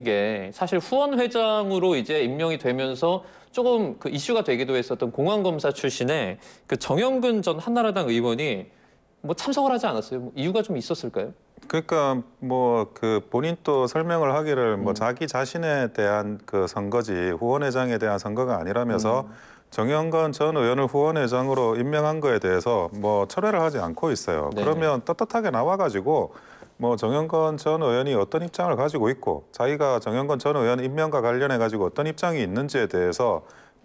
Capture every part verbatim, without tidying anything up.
이게 사실 후원 회장으로 이제 임명이 되면서 조금 그 이슈가 되기도 했었던 공안검사 출신의 그 정영근 전 한나라당 의원이 뭐 참석을 하지 않았어요. 뭐 이유가 좀 있었을까요? 그러니까 뭐 그 본인 또 설명을 하기를 뭐 음. 자기 자신에 대한 그 선거지 후원회장에 대한 선거가 아니라면서 음. 정영건 전 의원을 후원회장으로 임명한 거에 대해서 뭐 철회를 하지 않고 있어요. 네네. 그러면 떳떳하게 나와가지고 뭐 정영건 전 의원이 어떤 입장을 가지고 있고 자기가 정영건 전 의원 임명과 관련해 가지고 어떤 입장이 있는지에 대해서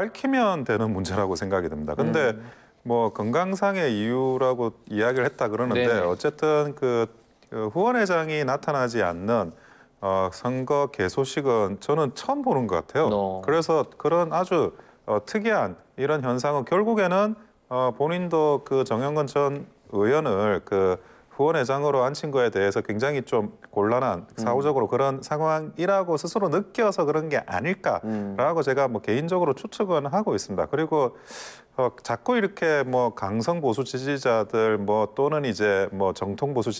밝히면 되는 문제라고 생각이 듭니다. 근데 음. 뭐 건강상의 이유라고 이야기를 했다 그러는데 네네. 어쨌든 그 후원회장이 나타나지 않는 어, 선거 개소식은 저는 처음 보는 것 같아요. 너. 그래서 그런 아주 어, 특이한 이런 현상은 결국에는 어, 본인도 그 정영건 전 의원을 그 후원회장으로 앉힌 거에 대해서 굉장히 좀 곤란한 사후적으로 음. 그런 상황이라고 스스로 느껴서 그런 게 아닐까라고 음. 제가 뭐 개인적으로 추측은 하고 있습니다. 그리고 어, 자꾸 이렇게 뭐 강성 보수 지지자들 뭐 또는 이제 뭐 정통 보수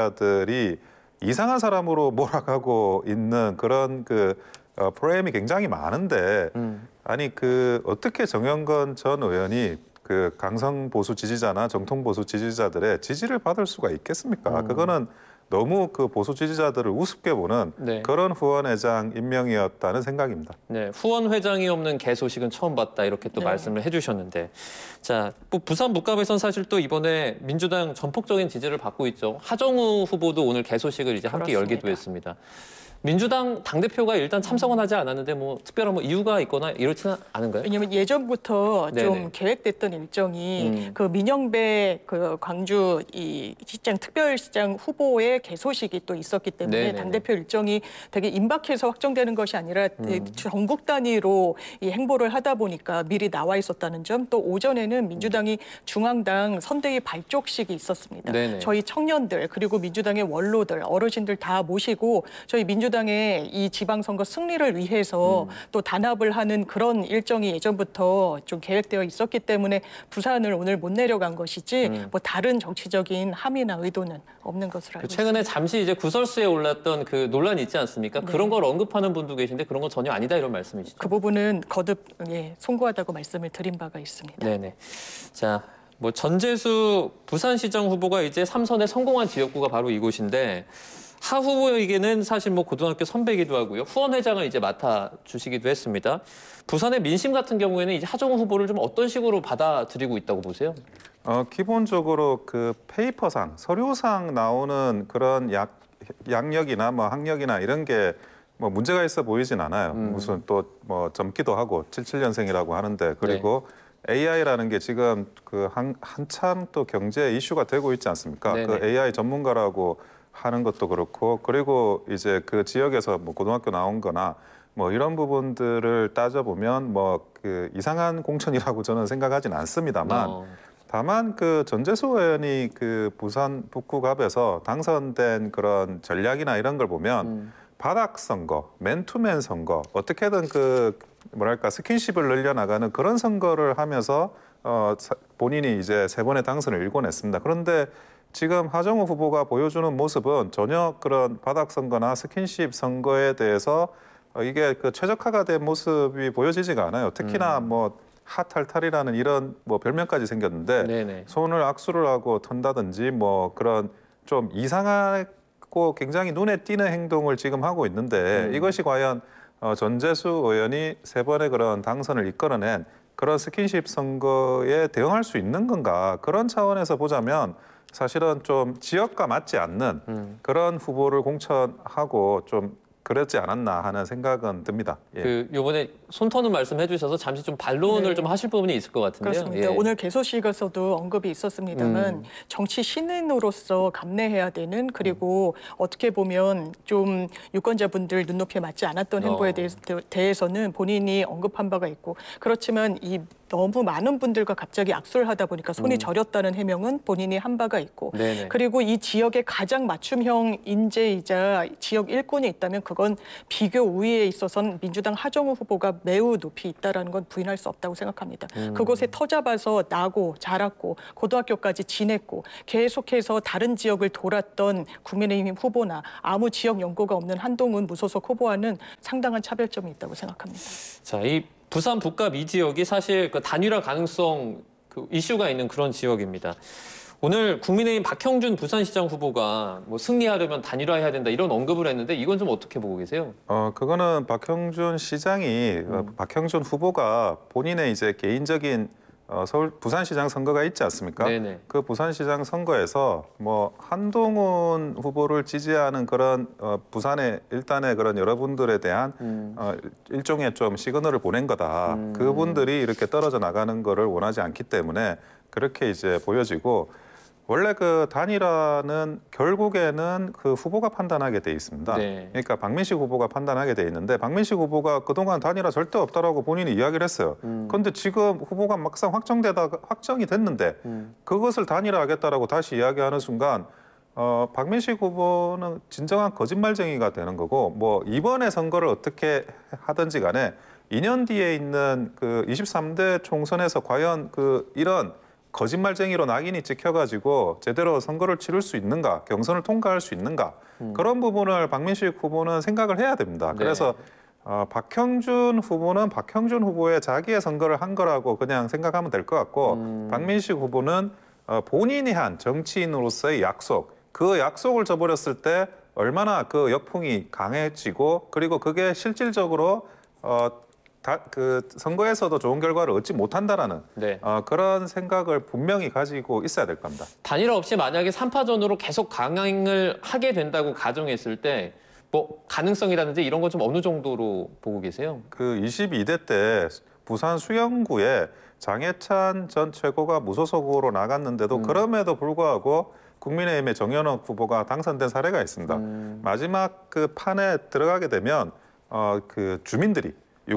지지자들이 이상한 사람으로 몰아가고 있는 그런 그 어, 프레임이 굉장히 많은데 음. 아니 그 어떻게 정영건 전 의원이 그 강성 보수 지지자나 정통 보수 지지자들의 지지를 받을 수가 있겠습니까? 음. 그거는 너무 그 보수 지지자들을 우습게 보는 네. 그런 후원회장 임명이었다는 생각입니다. 네, 후원 회장이 없는 개소식은 처음 봤다 이렇게 또 네. 말씀을 해주셨는데, 자, 뭐 부산 물갑에선 사실 또 이번에 민주당 전폭적인 지지를 받고 있죠. 하정우 후보도 오늘 개소식을 이제 함께 그렇습니다. 열기도 했습니다. 민주당 당대표가 일단 참석은 하지 않았는데 뭐 특별한 뭐 이유가 있거나 이렇지는 않은가요? 왜냐하면 예전부터 네네. 좀 계획됐던 일정이 음. 그 민영배 그 광주 이 시장 특별시장 후보의 개소식이 또 있었기 때문에 네네네. 당대표 일정이 되게 임박해서 확정되는 것이 아니라 음. 전국 단위로 이 행보를 하다 보니까 미리 나와 있었다는 점, 또 오전에는 민주당이 중앙당 선대위 발족식이 있었습니다. 네네. 저희 청년들 그리고 민주당의 원로들 어르신들 다 모시고 저희 민주당의 이 지방선거 승리를 위해서 음. 또 단합을 하는 그런 일정이 예전부터 좀 계획되어 있었기 때문에 부산을 오늘 못 내려간 것이지 음. 뭐 다른 정치적인 함의나 의도는 없는 것으로 그 알고 최근에 있습니다. 잠시 이제 구설수에 올랐던 그 논란이 있지 않습니까? 네. 그런 걸 언급하는 분도 계신데 그런 건 전혀 아니다 이런 말씀이시죠? 그 부분은 거듭 예, 송구하다고 말씀을 드린 바가 있습니다. 네네. 자, 뭐 전재수 부산시장 후보가 이제 삼선에 성공한 지역구가 바로 이곳인데 하 후보에게는 사실 뭐 고등학교 선배이기도 하고요. 후원 회장을 이제 맡아 주시기도 했습니다. 부산의 민심 같은 경우에는 이제 하정우 후보를 좀 어떤 식으로 받아들이고 있다고 보세요? 어, 기본적으로 그 페이퍼상, 서류상 나오는 그런 약, 양력이나 뭐 학력이나 이런 게 뭐 문제가 있어 보이진 않아요. 음. 무슨 또 뭐 젊기도 하고 칠십칠 년생이라고 하는데 그리고 네. 에이아이라는 게 지금 그 한, 한참 또 경제 이슈가 되고 있지 않습니까? 네네. 그 에이아이 전문가라고 하는 것도 그렇고 그리고 이제 그 지역에서 뭐 고등학교 나온 거나 뭐 이런 부분들을 따져보면 뭐 그 이상한 공천이라고 저는 생각하진 않습니다만 어. 다만 그 전재수 의원이 그 부산 북구갑에서 당선된 그런 전략이나 이런 걸 보면 음. 바닥 선거, 맨투맨 선거, 어떻게든 그 뭐랄까 스킨십을 늘려나가는 그런 선거를 하면서 어 본인이 이제 세 번의 당선을 일궈냈습니다. 그런데 지금 하정우 후보가 보여주는 모습은 전혀 그런 바닥 선거나 스킨십 선거에 대해서 어 이게 그 최적화가 된 모습이 보여지지가 않아요. 특히나 음. 뭐 핫탈탈이라는 이런 뭐 별명까지 생겼는데 네네. 손을 악수를 하고 턴다든지 뭐 그런 좀 이상하고 굉장히 눈에 띄는 행동을 지금 하고 있는데 음. 이것이 과연 어, 전재수 의원이 세 번의 그런 당선을 이끌어낸 그런 스킨십 선거에 대응할 수 있는 건가 그런 차원에서 보자면 사실은 좀 지역과 맞지 않는 음. 그런 후보를 공천하고 좀 그랬지 않았나 하는 생각은 듭니다. 예. 그 요번에 손 터는 말씀 해주셔서 잠시 좀 반론을 네. 좀 하실 부분이 있을 것 같은데요. 그렇습니다. 예. 오늘 개소식에서도 언급이 있었습니다만 음. 정치 신인으로서 감내해야 되는 그리고 음. 어떻게 보면 좀 유권자분들 눈높이에 맞지 않았던 행보에 어. 대해서, 대해서는 본인이 언급한 바가 있고 그렇지만 이 너무 많은 분들과 갑자기 악수를 하다 보니까 손이 음. 저렸다는 해명은 본인이 한 바가 있고 네네. 그리고 이 지역에 가장 맞춤형 인재이자 지역 일꾼이 있다면 그건 비교 우위에 있어서는 민주당 하정우 후보가 매우 높이 있다는 건 부인할 수 없다고 생각합니다. 음. 그곳에 터잡아서 나고 자랐고 고등학교까지 지냈고 계속해서 다른 지역을 돌았던 국민의힘 후보나 아무 지역 연고가 없는 한동훈 무소속 후보와는 상당한 차별점이 있다고 생각합니다. 자, 이 부산 북갑 이 지역이 사실 그 단일화 가능성 그 이슈가 있는 그런 지역입니다. 오늘 국민의힘 박형준 부산시장 후보가 뭐 승리하려면 단일화해야 된다 이런 언급을 했는데 이건 좀 어떻게 보고 계세요? 어 그거는 박형준 시장이 어, 음. 박형준 후보가 본인의 이제 개인적인 어, 서울 부산시장 선거가 있지 않습니까? 네네. 그 부산시장 선거에서 뭐 한동훈 후보를 지지하는 그런 어, 부산의 일단의 그런 여러분들에 대한 음. 어, 일종의 좀 시그널을 보낸 거다. 음. 그분들이 이렇게 떨어져 나가는 거를 원하지 않기 때문에 그렇게 이제 보여지고. 원래 그 단일화는 결국에는 그 후보가 판단하게 돼 있습니다. 네. 그러니까 박민식 후보가 판단하게 돼 있는데 박민식 후보가 그동안 단일화 절대 없다라고 본인이 이야기를 했어요. 음. 그런데 지금 후보가 막상 확정되다가 확정이 됐는데 음. 그것을 단일화하겠다라고 다시 이야기하는 순간 어, 박민식 후보는 진정한 거짓말쟁이가 되는 거고 뭐 이번에 선거를 어떻게 하든지 간에 이 년 뒤에 있는 그 이십삼 대 총선에서 과연 그 이런 거짓말쟁이로 낙인이 찍혀가지고 제대로 선거를 치를 수 있는가, 경선을 통과할 수 있는가 음. 그런 부분을 박민식 후보는 생각을 해야 됩니다. 네. 그래서 어, 박형준 후보는 박형준 후보의 자기의 선거를 한 거라고 그냥 생각하면 될 것 같고 음. 박민식 후보는 어, 본인이 한 정치인으로서의 약속, 그 약속을 저버렸을 때 얼마나 그 역풍이 강해지고 그리고 그게 실질적으로 어, 다, 그 선거에서도 좋은 결과를 얻지 못한다라는 네. 어, 그런 생각을 분명히 가지고 있어야 될 겁니다. 단일화 없이 만약에 삼 파전으로 계속 강행을 하게 된다고 가정했을 때 뭐 가능성이라든지 이런 건 좀 어느 정도로 보고 계세요? 그 이십이 대 때 부산 수영구에 장해찬 전 최고가 무소속으로 나갔는데도 음. 그럼에도 불구하고 국민의힘의 정현욱 후보가 당선된 사례가 있습니다. 음. 마지막 그 판에 들어가게 되면 어, 그 주민들이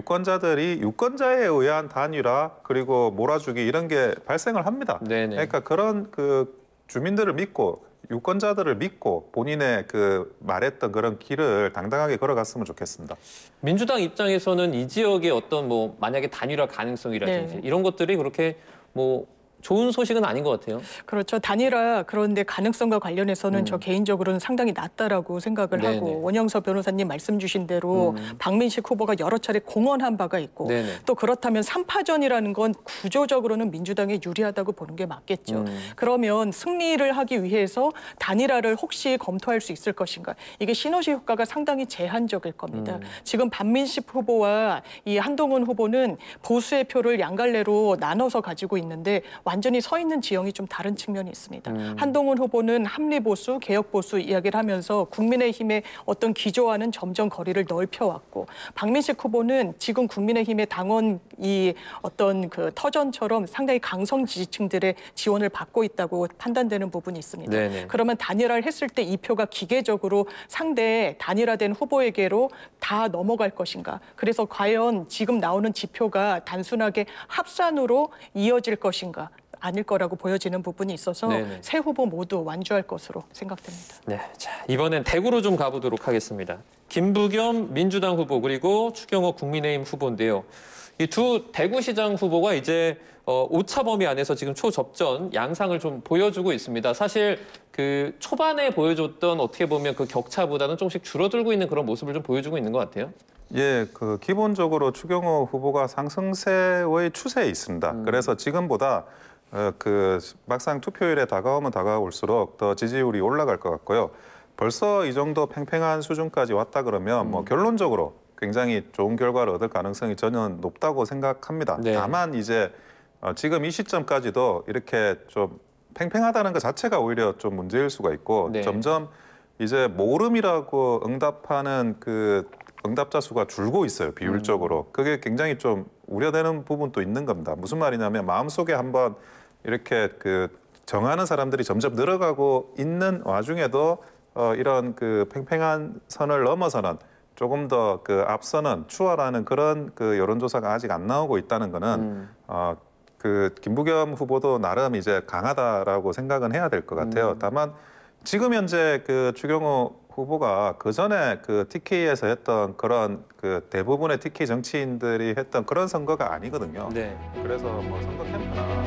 유권자들이 유권자에 의한 단일화 그리고 몰아주기 이런 게 발생을 합니다. 네네. 그러니까 그런 그 주민들을 믿고 유권자들을 믿고 본인의 그 말했던 그런 길을 당당하게 걸어갔으면 좋겠습니다. 민주당 입장에서는 이 지역의 어떤 뭐 만약에 단일화 가능성이라든지 네. 이런 것들이 그렇게 뭐 좋은 소식은 아닌 것 같아요. 그렇죠. 단일화 그런데 가능성과 관련해서는 음. 저 개인적으로는 상당히 낮다라고 생각을 네네. 하고 원영서 변호사님 말씀 주신 대로 음. 박민식 후보가 여러 차례 공언한 바가 있고 네네. 또 그렇다면 삼 파전이라는 건 구조적으로는 민주당에 유리하다고 보는 게 맞겠죠. 음. 그러면 승리를 하기 위해서 단일화를 혹시 검토할 수 있을 것인가. 이게 시너지 효과가 상당히 제한적일 겁니다. 음. 지금 박민식 후보와 이 한동훈 후보는 보수의 표를 양갈래로 나눠서 가지고 있는데 완전히 서 있는 지형이 좀 다른 측면이 있습니다. 음. 한동훈 후보는 합리보수, 개혁보수 이야기를 하면서 국민의힘의 어떤 기조와는 점점 거리를 넓혀왔고 박민식 후보는 지금 국민의힘의 당원 이 어떤 그 터전처럼 상당히 강성 지지층들의 지원을 받고 있다고 판단되는 부분이 있습니다. 네네. 그러면 단일화를 했을 때 이 표가 기계적으로 상대 단일화된 후보에게로 다 넘어갈 것인가. 그래서 과연 지금 나오는 지표가 단순하게 합산으로 이어질 것인가. 아닐 거라고 보여지는 부분이 있어서 네네. 세 후보 모두 완주할 것으로 생각됩니다. 네, 자 이번엔 대구로 좀 가보도록 하겠습니다. 김부겸 민주당 후보 그리고 추경호 국민의힘 후보인데요. 이 두 대구시장 후보가 이제 어, 오차 범위 안에서 지금 초접전 양상을 좀 보여주고 있습니다. 사실 그 초반에 보여줬던 어떻게 보면 그 격차보다는 조금씩 줄어들고 있는 그런 모습을 좀 보여주고 있는 것 같아요. 예, 그 기본적으로 추경호 후보가 상승세의 추세에 있습니다. 음. 그래서 지금보다 어, 그 막상 투표일에 다가오면 다가올수록 더 지지율이 올라갈 것 같고요. 벌써 이 정도 팽팽한 수준까지 왔다 그러면 음. 뭐 결론적으로 굉장히 좋은 결과를 얻을 가능성이 전혀 높다고 생각합니다. 네. 다만 이제 어, 지금 이 시점까지도 이렇게 좀 팽팽하다는 것 자체가 오히려 좀 문제일 수가 있고 네. 점점 이제 모름이라고 응답하는 그 응답자 수가 줄고 있어요, 비율적으로. 그게 굉장히 좀 우려되는 부분도 있는 겁니다. 무슨 말이냐면 마음속에 한번 이렇게 그 정하는 사람들이 점점 늘어가고 있는 와중에도 어, 이런 그 팽팽한 선을 넘어서는 조금 더 그 앞서는 추월하는 그런 그 여론조사가 아직 안 나오고 있다는 거는 음. 어, 그 김부겸 후보도 나름 이제 강하다라고 생각은 해야 될 것 같아요. 음. 다만 지금 현재 그 추경호 후보가 그 전에 그 티케이에서 했던 그런 그 대부분의 티케이 정치인들이 했던 그런 선거가 아니거든요. 네. 그래서 뭐 선거 캠프나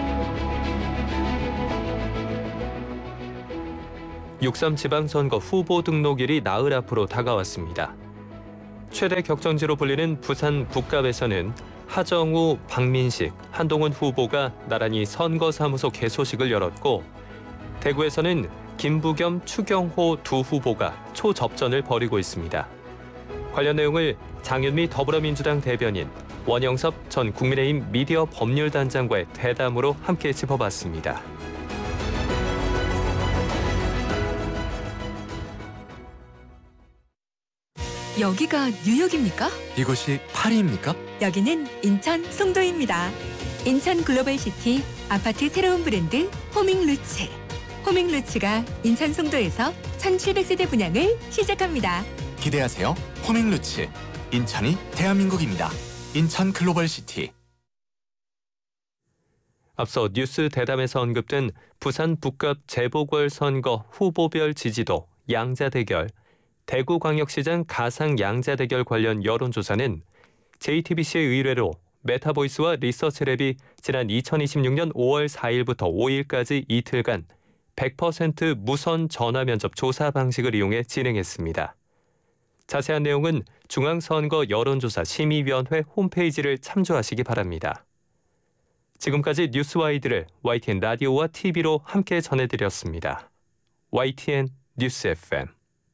육삼 지방선거 후보 등록일이 나흘 앞으로 다가왔습니다. 최대 격전지로 불리는 부산 북갑에서는 하정우, 박민식, 한동훈 후보가 나란히 선거사무소 개소식을 열었고 대구에서는 김부겸, 추경호 두 후보가 초접전을 벌이고 있습니다. 관련 내용을 장윤미 더불어민주당 대변인, 원영섭 전 국민의힘 미디어 법률단장과의 대담으로 함께 짚어봤습니다. 여기가 뉴욕입니까? 이곳이 파리입니까? 여기는 인천 송도입니다. 인천 글로벌시티 아파트 새로운 브랜드 호밍루츠. 호밍루츠가 인천 송도에서 천칠백 세대 분양을 시작합니다. 기대하세요. 호밍루츠. 인천이 대한민국입니다. 인천 글로벌시티. 앞서 뉴스 대담에서 언급된 부산 북갑 재보궐선거 후보별 지지도 양자 대결, 대구광역시장 가상 양자 대결 관련 여론조사는 제이티비씨의 의뢰로 메타보이스와 리서치랩이 지난 이천이십육년 오월 사일부터 오일까지 이틀간 백 퍼센트 무선 전화 면접 조사 방식을 이용해 진행했습니다. 자세한 내용은 중앙선거 여론조사 심의위원회 홈페이지를 참조하시기 바랍니다. 지금까지 뉴스와이드를 와이티엔 라디오와 티비로 함께 전해드렸습니다. 와이티엔 뉴스 에프엠.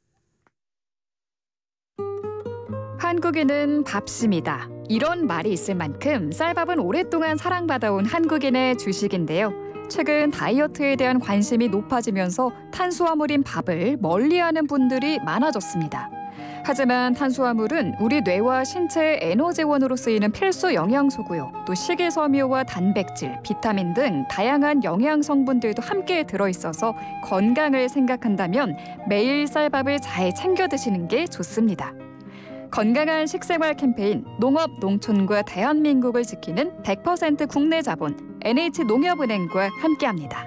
한국인은 밥심이다. 이런 말이 있을 만큼 쌀밥은 오랫동안 사랑받아온 한국인의 주식인데요. 최근 다이어트에 대한 관심이 높아지면서 탄수화물인 밥을 멀리하는 분들이 많아졌습니다. 하지만 탄수화물은 우리 뇌와 신체의 에너지원으로 쓰이는 필수 영양소고요. 또 식이섬유와 단백질, 비타민 등 다양한 영양 성분들도 함께 들어있어서 건강을 생각한다면 매일 쌀밥을 잘 챙겨 드시는 게 좋습니다. 건강한 식생활 캠페인 농업 농촌과 대한민국을 지키는 백 퍼센트 국내 자본 엔에이치농협은행과 함께합니다.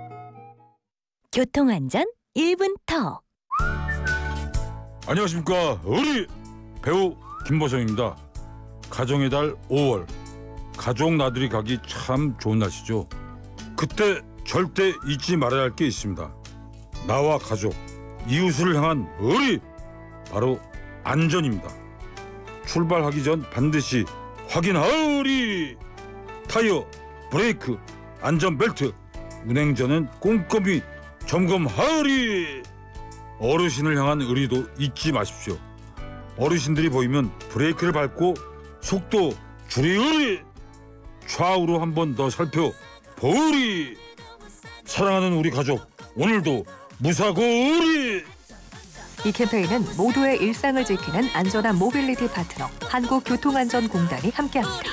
교통안전 일 분 더. 안녕하십니까. 우리 배우 김보성입니다. 가정의 달 오월. 가족 나들이 가기 참 좋은 날씨죠. 그때 절대 잊지 말아야 할 게 있습니다. 나와 가족, 이웃을 향한 의리, 바로 안전입니다. 출발하기 전 반드시 확인하으리. 타이어, 브레이크, 안전벨트, 운행 전엔 꼼꼼히 점검하으리. 어르신을 향한 의리도 잊지 마십시오. 어르신들이 보이면 브레이크를 밟고 속도 줄이으리. 좌우로 한 번 더 살펴보으리. 사랑하는 우리 가족, 오늘도 무사고으리. 이 캠페인은 모두의 일상을 지키는 안전한 모빌리티 파트너 한국교통안전공단이 함께합니다.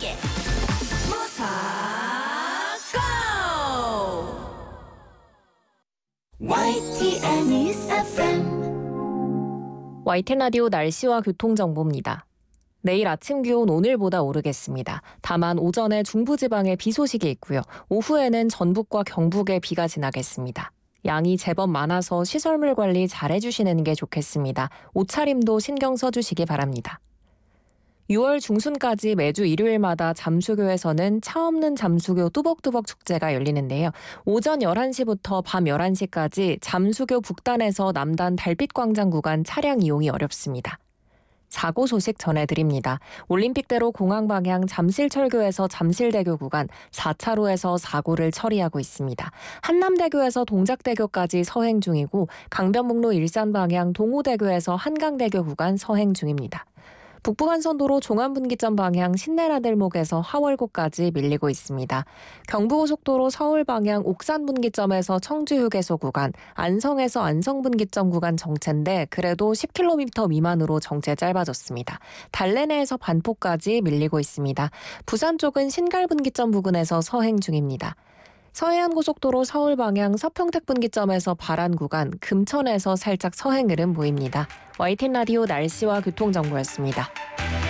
와이티엔 뉴스 에프엠. 와이티엔 라디오 날씨와 교통정보입니다. 내일 아침 기온 오늘보다 오르겠습니다. 다만 오전에 중부지방에 비 소식이 있고요. 오후에는 전북과 경북에 비가 지나겠습니다. 양이 제법 많아서 시설물 관리 잘 해주시는 게 좋겠습니다. 옷차림도 신경 써주시기 바랍니다. 유월 중순까지 매주 일요일마다 잠수교에서는 차 없는 잠수교 뚜벅뚜벅 축제가 열리는데요. 오전 열한 시부터 밤 열한 시까지 잠수교 북단에서 남단 달빛광장 구간 차량 이용이 어렵습니다. 사고 소식 전해드립니다. 올림픽대로 공항 방향 잠실철교에서 잠실대교 구간 사 차로에서 사고를 처리하고 있습니다. 한남대교에서 동작대교까지 서행 중이고 강변북로 일산 방향 동호대교에서 한강대교 구간 서행 중입니다. 북부간선도로 종안분기점 방향 신내라들목에서 하월고까지 밀리고 있습니다. 경부고속도로 서울 방향 옥산분기점에서 청주휴게소 구간, 안성에서 안성분기점 구간 정체인데 그래도 십 킬로미터 미만으로 정체 짧아졌습니다. 달래내에서 반포까지 밀리고 있습니다. 부산 쪽은 신갈분기점 부근에서 서행 중입니다. 서해안고속도로 서울 방향 서평택 분기점에서 발안 구간 금천에서 살짝 서행 흐름 보입니다. 와이티엔 라디오 날씨와 교통정보였습니다.